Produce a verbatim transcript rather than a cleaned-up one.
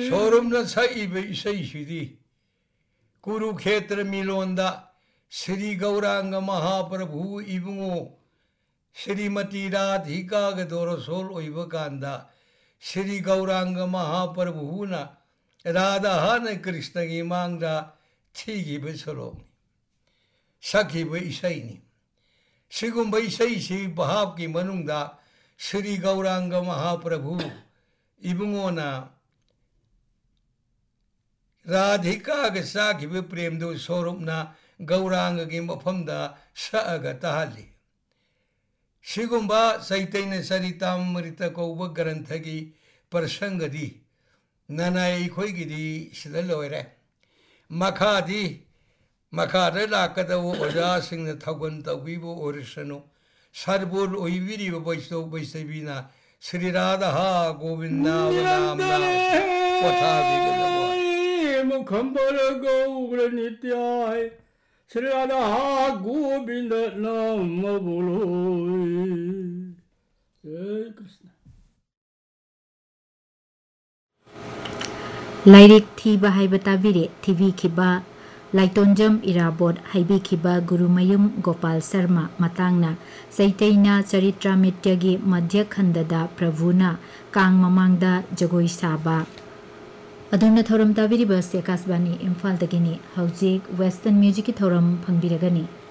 Showroom न सईब इसईसिदी कुरुक्षेत्र मिलोंदा श्री गौरांग महाप्रभु इबुंगो श्रीमती राधिका गदोरसोल ओइबकांदा श्री गौरांग महाप्रभुना राधा न कृष्ण की मांगदा थीगिब सरोम सखिब इसईनी सिगुंब इसईसी बहाव की मनुंगदा श्री गौरांग महाप्रभु इबुंगोना राधिका साखिब प्रेम दो सोरुपना गौरांग की मफमदा सअग ताली सिगुंबा सैतैन सरितामृत कौब ग्रंथ की प्रसंगदी ननाई खोईगिदी सिदा लोइरे मखादी मखाद लाकदव ओजा सिंह थगन तौबीबो ओरिसनो सरबुल ओइबिरी बैसो बैसबीना श्री राधा गोविंदा नामना पथा बिगदबो मुखंबर गौर नित्याय श्री राधा गोविंद नाम बोलो जय कृष्ण लाइरिक थीबा हाइबा ताबिरे थीवी खिबा लाइटोंजम इराबोट हाइबी खिबा गुरुमयुम गोपाल शर्मा मतांगना सैतैना चरित्रामित्यगी मध्य खंडदा प्रभुना कांग ममांगदा जगोई साबा अदुना थौरम ताबिरिबा आकाशवाणी इम्फाल दगिनी हौजिक वेस्टर्न म्यूजिक की थौरम फंगबिरगनी।